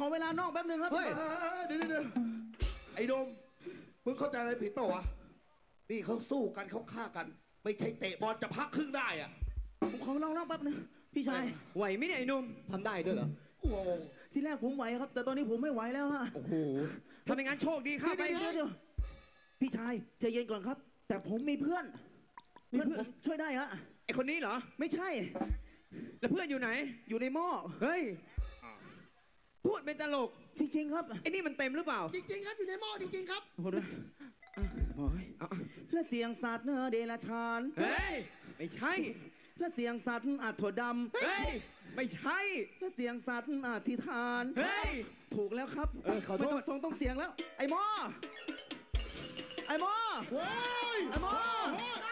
เวลานอกแป๊บนึงครับเฮ้ยเดี๋ยวไอ้โดมมึงเข้าใจอะไรผิดเปล่าวะนี่เขาสู้กันเขาฆ่ากันไม่ใช่เตะบอลจะพักครึ่งได้อ่ะผมขอลองแป๊บนึงพี่ชายไหวไหมเนี่ยไอ้หนุ่มทำได้ด้วยเหรอโอ้โหที่แรกผมไหวครับ แต่ตอนนี้ผมไม่ไหวแล้วฮะโอ้โหทำอย่างนั้นโชคดีข้าไปเดี๋ยวพี่ชายใจเย็นก่อนครับ แต่ผมมีเพื่อนผมช่วยได้ฮะไอ้คนนี้เหรอไม่ใช่แล้วเพื่อนอยู่ไหนอยู่ในหม้อเฮ้ยพูดเป็นตลกจริงๆครับไอ้นี่มันเต็มหรือเปล่าจริงๆครับอยู่ในหม้อจริงๆครับโอ้โหและเสียงสัตว์เดรัจฉานเฮ้ยไม่ใช่และเสียงสัตว์ถั่วดำเฮ้ยไม่ใช่และเสียงสัตว์อธิษฐานเฮ้ยถูกแล้วครับขอโทษไม่ต้องเสียงแล้ว ไอ้หม้อเฮ้ยไอ้หม้อ